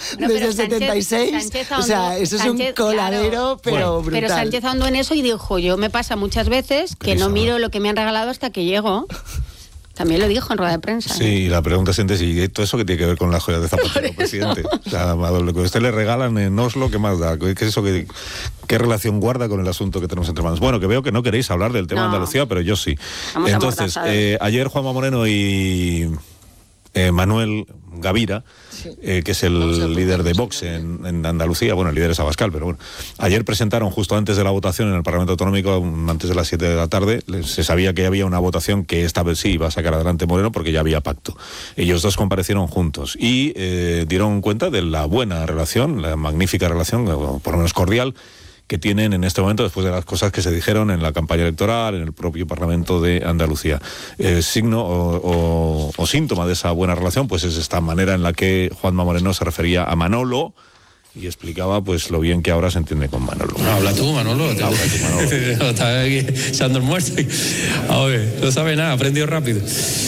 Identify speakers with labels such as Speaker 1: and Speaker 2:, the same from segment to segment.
Speaker 1: desde el 76. O sea, eso es un coladero,
Speaker 2: claro,
Speaker 1: pero brutal.
Speaker 2: Pero Sánchez ahondó en eso y dijo, yo me pasa muchas veces que no miro lo que me han regalado hasta que llego. También lo dijo en rueda de prensa.
Speaker 3: Sí, y la pregunta es, ¿y todo eso qué tiene que ver con las joyas de Zapatero, presidente? O sea, lo que a usted le regalan en Oslo, ¿qué más da? ¿Qué es eso? ¿Qué relación guarda con el asunto que tenemos entre manos? Bueno, que veo que no queréis hablar del tema de Andalucía, pero yo sí. Entonces, ayer Juanma Moreno y Manuel Gavira, que es el líder de Vox en Andalucía, bueno, el líder es Abascal, pero bueno, ayer presentaron justo antes de la votación en el Parlamento Autonómico, antes de las 7 de la tarde, se sabía que había una votación que esta vez sí iba a sacar adelante Moreno porque ya había pacto. Ellos dos comparecieron juntos y dieron cuenta de la buena relación, la magnífica relación, por lo menos cordial, que tienen en este momento después de las cosas que se dijeron en la campaña electoral, en el propio Parlamento de Andalucía. Signo o síntoma de esa buena relación pues es esta manera en la que Juanma Moreno se refería a Manolo y explicaba pues lo bien que ahora se entiende con Manolo.
Speaker 4: No, habla tú, Manolo. Habla tú, Manolo. Está aquí echando el muerto. A ver, no sabe nada, aprendió rápido.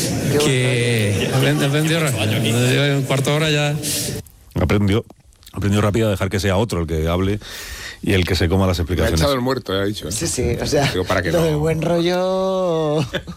Speaker 4: Aprendió rápido. En cuarto de hora ya...
Speaker 3: Aprendió rápido a dejar que sea otro el que hable y el que se coma las explicaciones.
Speaker 5: Me ha echado el muerto, ha dicho.
Speaker 1: Sí, o sea,
Speaker 5: digo, para que
Speaker 1: lo del buen rollo...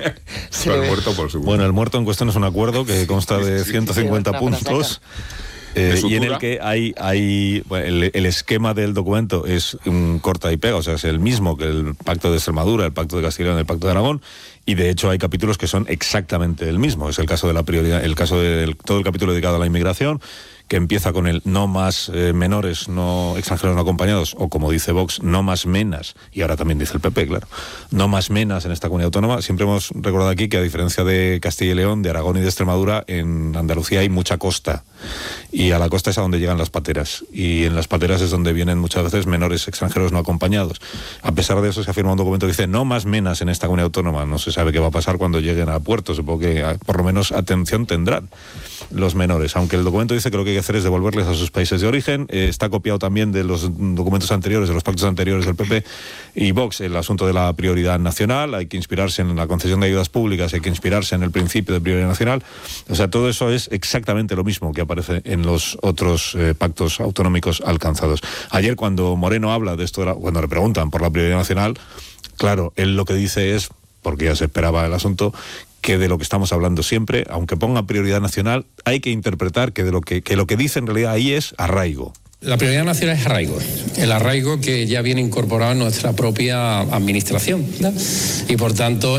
Speaker 5: el muerto, por supuesto.
Speaker 3: Bueno, el muerto en cuestión es un acuerdo que consta de 150 puntos. Y en el que hay bueno, el esquema del documento es un corta y pega, o sea, es el mismo que el Pacto de Extremadura, el Pacto de Castilla y León, el Pacto de Aragón, y de hecho hay capítulos que son exactamente el mismo. Es el caso de la prioridad, el caso de todo el capítulo dedicado a la inmigración, que empieza con el no más menores, no extranjeros no acompañados, o como dice Vox, no más menas, y ahora también dice el PP, claro, no más menas en esta comunidad autónoma. Siempre hemos recordado aquí que a diferencia de Castilla y León, de Aragón y de Extremadura, en Andalucía hay mucha costa, y a la costa es a donde llegan las pateras, y en las pateras es donde vienen muchas veces menores extranjeros no acompañados. A pesar de eso se afirma un documento que dice no más menas en esta comunidad autónoma. No se sabe qué va a pasar cuando lleguen a puerto, supongo que por lo menos atención tendrán los menores, aunque el documento dice que lo que hay que hacer es devolverles a sus países de origen. Está copiado también de los documentos anteriores, de los pactos anteriores del PP y Vox, el asunto de la prioridad nacional. Hay que inspirarse en la concesión de ayudas públicas, hay que inspirarse en el principio de prioridad nacional. O sea, todo eso es exactamente lo mismo que aparece en los otros pactos autonómicos alcanzados. Ayer cuando Moreno habla de esto, cuando le preguntan por la prioridad nacional, claro, él lo que dice es, porque ya se esperaba el asunto, que de lo que estamos hablando siempre, aunque ponga prioridad nacional, hay que interpretar que lo que dice en realidad ahí es arraigo.
Speaker 4: La prioridad nacional es arraigo, el arraigo que ya viene incorporado en nuestra propia administración, ¿no? Y por tanto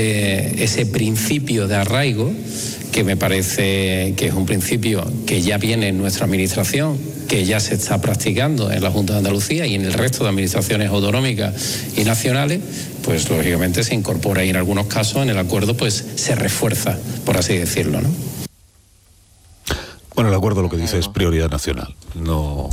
Speaker 4: ese principio de arraigo, que me parece que es un principio que ya viene en nuestra administración, que ya se está practicando en la Junta de Andalucía y en el resto de administraciones autonómicas y nacionales, pues lógicamente se incorpora y en algunos casos en el acuerdo pues se refuerza, por así decirlo, ¿no?
Speaker 3: Bueno, el acuerdo lo que dice es prioridad nacional, no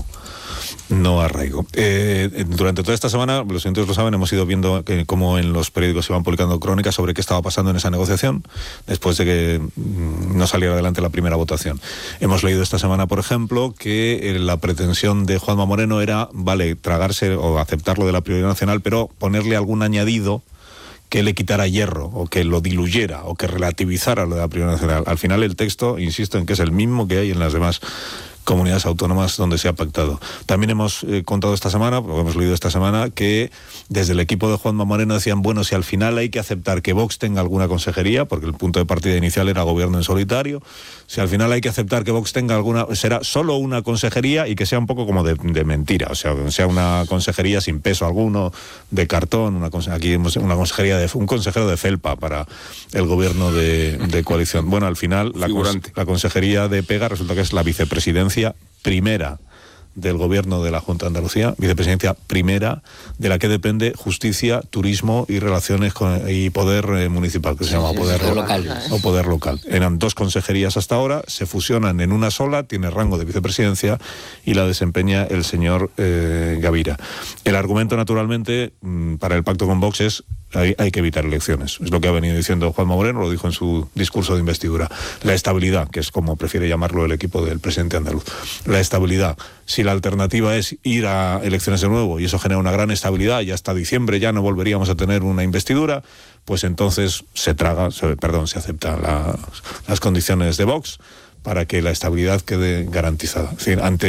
Speaker 3: arraigo. Durante toda esta semana, los oyentes lo saben, hemos ido viendo cómo en los periódicos se iban publicando crónicas sobre qué estaba pasando en esa negociación después de que no saliera adelante la primera votación. Hemos leído esta semana, por ejemplo, que la pretensión de Juanma Moreno era, tragarse o aceptar lo de la prioridad nacional, pero ponerle algún añadido que le quitara hierro, o que lo diluyera, o que relativizara lo de la prioridad nacional. Al final el texto, insisto en que es el mismo que hay en las demás comunidades autónomas donde se ha pactado. También hemos contado esta semana, o hemos leído esta semana, que desde el equipo de Juanma Moreno decían, bueno, si al final hay que aceptar que Vox tenga alguna consejería, porque el punto de partida inicial era gobierno en solitario, si al final hay que aceptar que Vox tenga será solo una consejería y que sea un poco como de mentira, o sea una consejería sin peso alguno, de cartón, aquí una consejería un consejero de felpa para el gobierno de coalición. Bueno, al final la consejería de Pega resulta que es la vicepresidencia primera del gobierno de la Junta de Andalucía, vicepresidencia primera, de la que depende justicia, turismo y relaciones y poder municipal, que se llama poder local. O poder local. Eran dos consejerías hasta ahora, se fusionan en una sola, tiene rango de vicepresidencia y la desempeña el señor Gavira. El argumento, naturalmente, para el pacto con Vox es hay que evitar elecciones. Es lo que ha venido diciendo Juanma Moreno, lo dijo en su discurso de investidura. La estabilidad, que es como prefiere llamarlo el equipo del presidente andaluz. La estabilidad. Si la alternativa es ir a elecciones de nuevo y eso genera una gran estabilidad y hasta diciembre ya no volveríamos a tener una investidura, pues entonces se aceptan las condiciones de Vox para que la estabilidad quede garantizada. Es decir, ante